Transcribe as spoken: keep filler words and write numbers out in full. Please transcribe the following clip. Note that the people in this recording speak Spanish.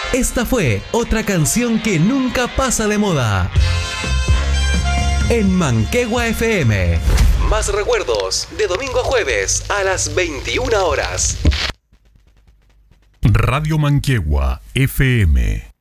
Esta fue otra canción que nunca pasa de moda. En Manquehue F M. Más recuerdos de domingo a jueves a las veintiuna horas. Radio Manquehue F M.